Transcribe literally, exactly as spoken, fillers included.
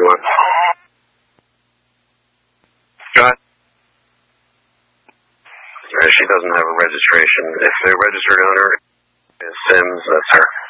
want. Go ahead. She doesn't have a registration. If the registered owner is Sims, that's her.